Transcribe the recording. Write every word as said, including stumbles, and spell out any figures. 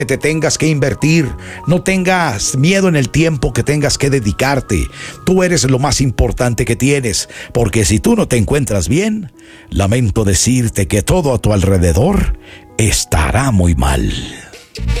que te tengas que invertir, no tengas miedo en el tiempo que tengas que dedicarte. Tú eres lo más importante que tienes, porque si tú no te encuentras bien, lamento decirte que todo a tu alrededor estará muy mal.